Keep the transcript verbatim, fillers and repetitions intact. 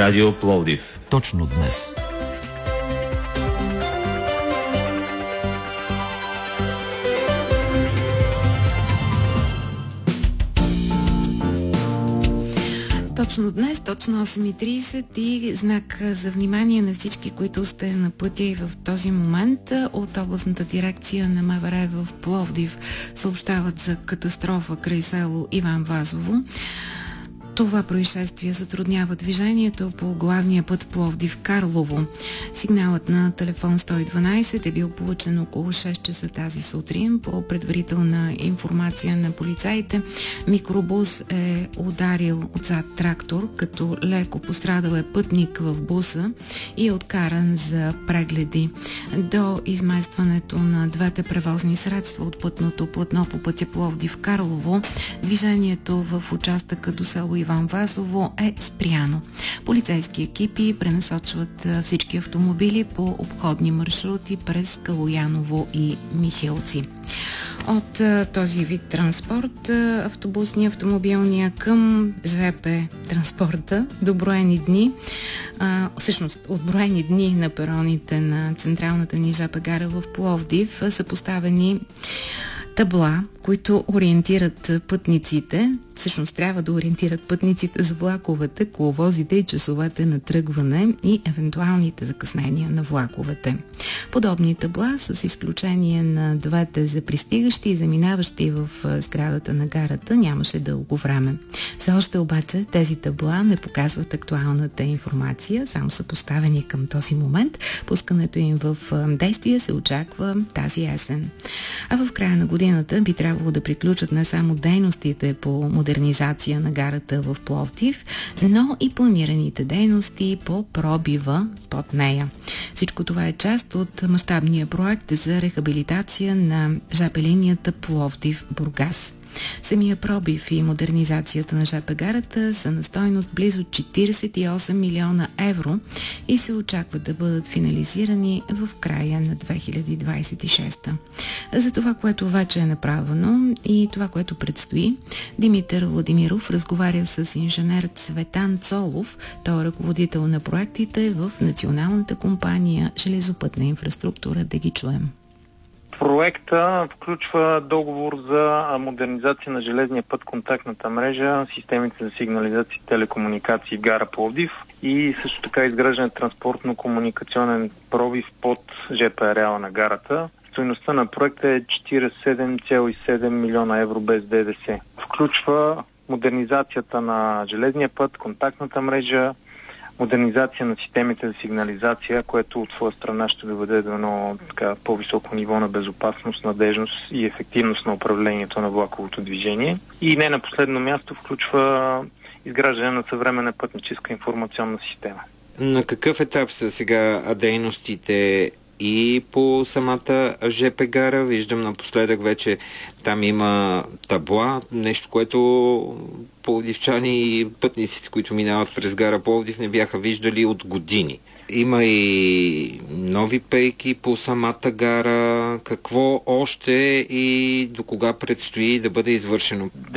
Радио Пловдив. Точно днес. Точно днес, точно осем и трийсет и знак за внимание на всички, които сте на пътя и в този момент. От областната дирекция на МВР в Пловдив съобщават за катастрофа край село Иван Вазово. Това происшествие затруднява движението по главния път Пловдив-Карлово. Сигналът на телефон сто и дванайсет е бил получен около шест часа тази сутрин. По предварителна информация на полицаите, микробус е ударил отзад трактор, като леко пострадал е пътник в буса и е откаран за прегледи. До изместването на двете превозни средства от пътното платно по пътя Пловдив-Карлово, движението в участъка до село Иван Вазово е спряно. Полицейски екипи пренасочват всички автомобили по обходни маршрути през Калояново и Михелци. От този вид транспорт, автобусния, автомобилния към ЖП транспорта, до броени дни, а, всъщност от броени дни на пероните на централната ни ЖП гара в Пловдив са поставени табла, които ориентират пътниците, всъщност трябва да ориентират пътниците за влаковете, коловозите и часовете на тръгване и евентуалните закъснения на влаковете. Подобни табла, с изключение на двете за пристигащи и заминаващи в сградата на гарата, нямаше дълго време. Все още обаче тези табла не показват актуалната информация, само са поставени към този момент. Пускането им в действие се очаква тази есен. А в края на годината би трябвало да приключат не само дейностите по модернизация на гарата в Пловдив, но и планираните дейности по пробива под нея. Всичко това е част от мащабния проект за рехабилитация на ЖП линията Пловдив-Бургас. Самия пробив и модернизацията на ЖП гарата са на стойност близо четирийсет и осем милиона евро и се очаква да бъдат финализирани в края на две хиляди двайсет и шеста. За това, което вече е направено и това, което предстои, Димитър Владимиров разговаря с инженер Цветан Цолов. Той е ръководител на проектите в Националната компания Железопътна инфраструктура. Да ги чуем. Проекта включва договор за модернизация на железния път, контактната мрежа, системите за сигнализация и телекомуникации в гара Пловдив и също така изграждане транспортно-комуникационен пробив под ЖП ареала на гарата. Стойността на проекта е четирийсет и седем цяло и седем милиона евро без ДДС. Включва модернизацията на железния път, контактната мрежа, модернизация на системите за сигнализация, което от своя страна ще доведе до едно така по-високо ниво на безопасност, надежност и ефективност на управлението на влаковото движение. И не на последно място включва изграждане на съвременна пътническа информационна система. На какъв етап са сега дейностите и по самата ЖП гара? Виждам напоследък вече там има табла, нещо, което пловдивчани и пътниците, които минават през гара Пловдив, не бяха виждали от години. Има и нови пейки по самата гара. Какво още и до кога предстои да бъде извършено?